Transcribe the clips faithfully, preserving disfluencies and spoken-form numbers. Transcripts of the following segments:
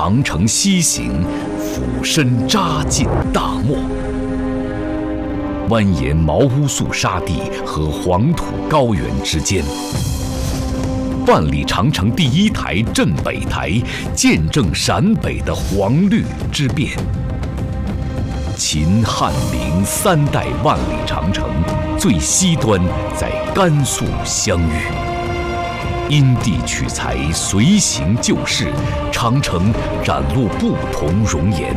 长城西行，俯身扎进大漠，蜿蜒毛乌素沙地和黄土高原之间。万里长城第一台镇北台，见证陕北的黄绿之变。秦汉陵三代万里长城，最西端在甘肃相遇。因地取材，随行就事，长城展露不同容颜。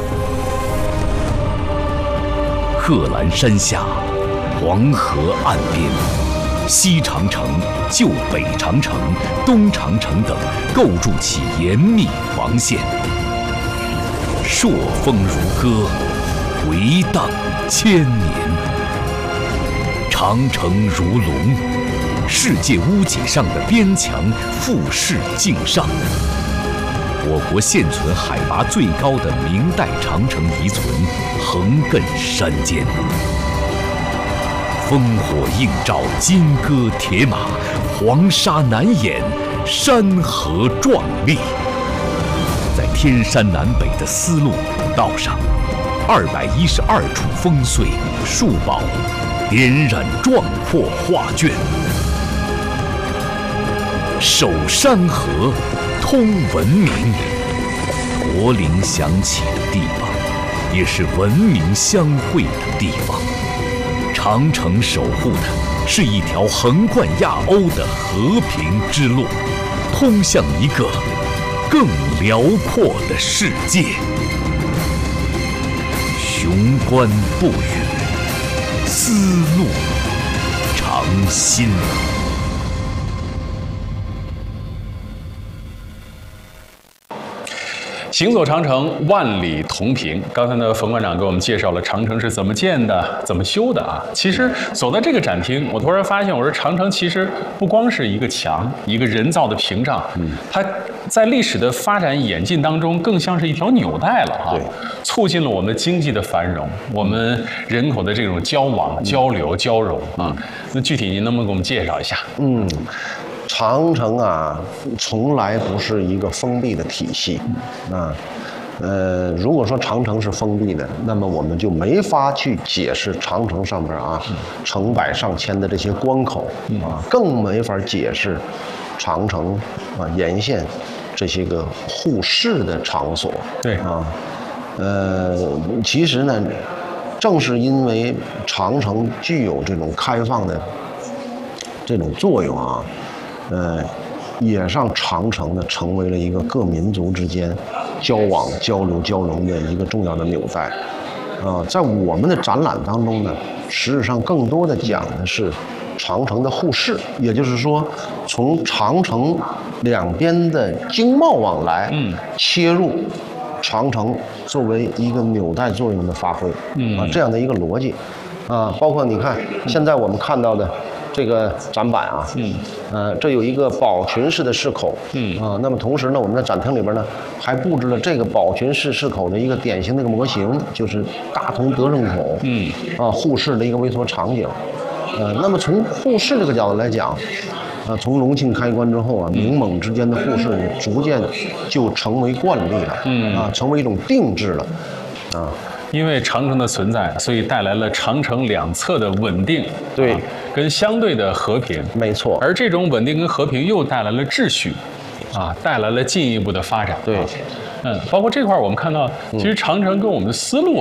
贺兰山下，黄河岸边，西长城、旧北长城、东长城等构筑起严密防线，朔风如歌，回荡千年。长城如龙，世界屋脊上的边墙复势竞上。我国现存海拔最高的明代长城遗存，横亘山间。烽火映照金戈铁马，黄沙难掩山河壮丽。在天山南北的丝路古道上，二百一十二处烽燧树宝，点染壮阔画卷。守山河，通文明，国铃响起的地方，也是文明相会的地方。长城守护的是一条横贯亚欧的和平之路，通向一个更辽阔的世界。雄关不语，丝路长新。 行走长城，万里同平。刚才呢，冯馆长给我们介绍了长城是怎么建的、怎么修的啊。其实走在这个展厅，我突然发现，我说长城其实不光是一个墙，一个人造的屏障，嗯，它在历史的发展演进当中，更像是一条纽带了哈，促进了我们经济的繁荣，我们人口的这种交往、嗯、交流、交融啊。那具体您能不能给我们介绍一下？ 嗯。长城啊，从来不是一个封闭的体系，啊，呃，如果说长城是封闭的，那么我们就没法去解释长城上边啊成百上千的这些关口啊，更没法解释长城啊沿线这些个护市的场所。 对啊，呃，其实呢，正是因为长城具有这种开放的这种作用啊。呃，也让长城呢成为了一个各民族之间交往、交流、交融的一个重要的纽带。啊、呃，在我们的展览当中呢，实质上更多的讲的是长城的护市，也就是说，从长城两边的经贸往来，嗯，切入长城作为一个纽带作用的发挥，嗯啊，这样的一个逻辑，啊，包括你看现在我们看到的。这个展板啊，嗯，呃，这有一个宝群式的市口，嗯啊，那么同时呢，我们在展厅里边呢，还布置了这个宝群式市口的一个典型的一个模型，就是大同德胜口，嗯，啊，护市的一个微缩场景，呃，那么从护市这个角度来讲，啊，从隆庆开关之后啊，明蒙之间的护市逐渐就成为惯例了，嗯啊，成为一种定制了，啊。 因为长城的存在，所以带来了长城两侧的稳定， 对， 啊、跟相对的和平， 没错。 而这种稳定跟和平又带来了秩序，啊，带来了进一步的发展。 对， 啊、嗯，包括这块我们看到，其实长城跟我们的丝路